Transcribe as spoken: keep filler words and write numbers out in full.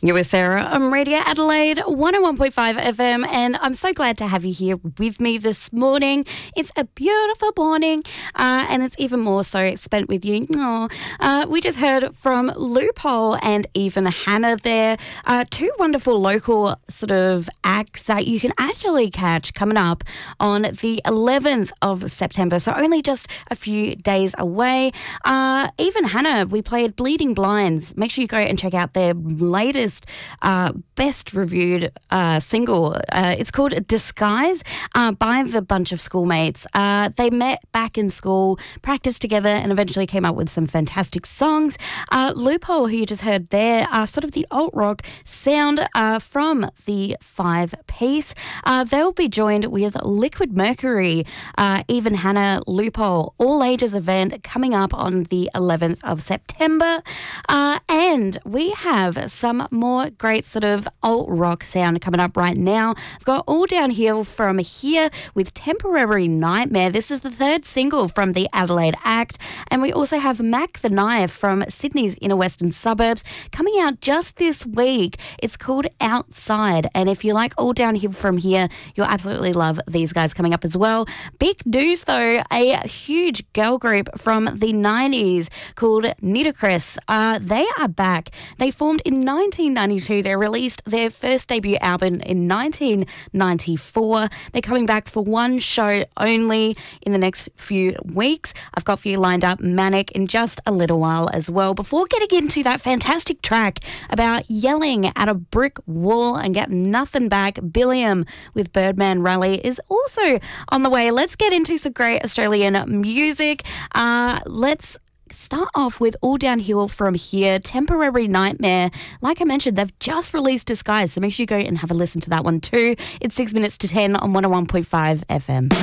You're with Sarah on Radio Adelaide one oh one point five F M, and I'm so glad to have you here with me this morning. It's a beautiful morning, uh, and it's even more so spent with you. Aww. Uh, we just heard from Loophole and even Hannah there, uh, two wonderful local sort of acts that you can actually catch coming up on the eleventh of September, so only just a few days away. Uh, even Hannah, we played Bleeding Blinds. Make sure you go and check out their latest Uh, best reviewed uh, single. Uh, it's called Disguise uh, by the bunch of schoolmates. Uh, they met back in school, practiced together, and eventually came up with some fantastic songs. Uh, Loophole, who you just heard there, are sort of the alt-rock sound uh, from the five-piece. Uh, they'll be joined with Liquid Mercury, uh, even Hannah, Loophole, all-ages event coming up on the eleventh of September. Uh, and we have some more More great sort of alt-rock sound coming up right now. I've got All Downhill from Here with Temporary Nightmare. This is the third single from the Adelaide act. And we also have Mac the Knife from Sydney's inner western suburbs coming out just this week. It's called Outside. And if you like All Downhill from Here, you'll absolutely love these guys coming up as well. Big news though, a huge girl group from the nineties called Nitocris. Uh, they are back. They formed in nineteen ninety-two. They released their first debut album in nineteen ninety-four. They're coming back for one show only in the next few weeks. I've got for you lined up Manic in just a little while as well. Before getting into that fantastic track about yelling at a brick wall and get nothing back, Billiam with Birdman Rally is also on the way. Let's get into some great Australian music. Uh, let's start off with All Downhill from Here, Temporary Nightmare. Like I mentioned, they've just released Disguise, so make sure you go and have a listen to that one too. It's six minutes to ten on one oh one point five F M.